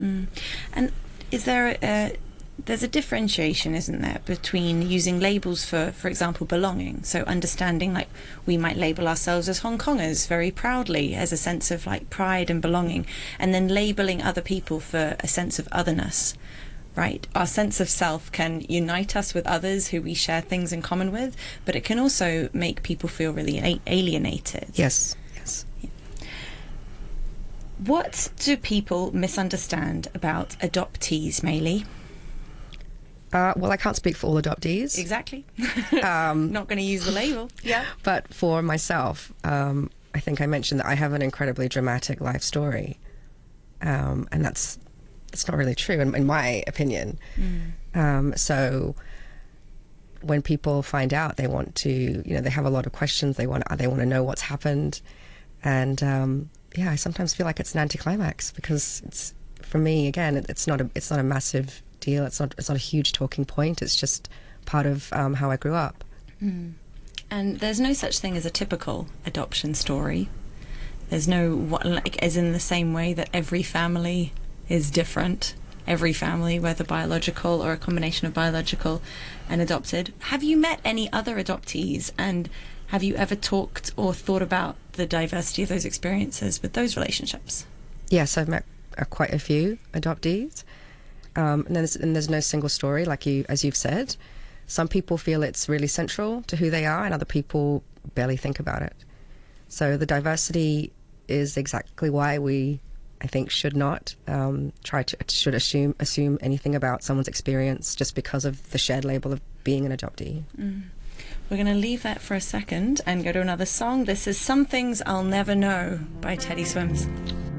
And is there there's a differentiation, isn't there, between using labels for example, belonging? So understanding, like, we might label ourselves as Hong Kongers very proudly, as a sense of like pride and belonging, and then labeling other people for a sense of otherness, right? Our sense of self can unite us with others who we share things in common with, but it can also make people feel really alienated. Yes, yes. What do people misunderstand about adoptees, Maylee? Well, I can't speak for all adoptees. Exactly. Not going to use the label. Yeah. But for myself, I think I mentioned that I have an incredibly dramatic life story. And that's not really true, in my opinion. So when people find out, they want to, they have a lot of questions. They want to know what's happened. And I sometimes feel like it's an anticlimax, because it's, for me, again, it's not a massive deal. It's not a huge talking point. It's just part of how I grew up. And there's no such thing as a typical adoption story. There's no, like, as in the same way that every family is different. Every family, whether biological or a combination of biological and adopted. Have you met any other adoptees, and have you ever talked or thought about the diversity of those experiences with those relationships? Yes, I've met quite a few adoptees. And there's no single story, as you've said. Some people feel it's really central to who they are, and other people barely think about it. So the diversity is exactly why we, I think, should not should assume anything about someone's experience just because of the shared label of being an adoptee. We're going to leave that for a second and go to another song. This is Some Things I'll Never Know by Teddy Swims.